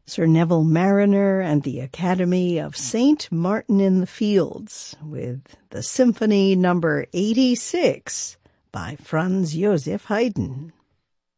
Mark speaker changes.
Speaker 1: Sir Neville Marriner and the Academy of St. Martin in the Fields with the Symphony Number 86 by Franz Joseph Haydn.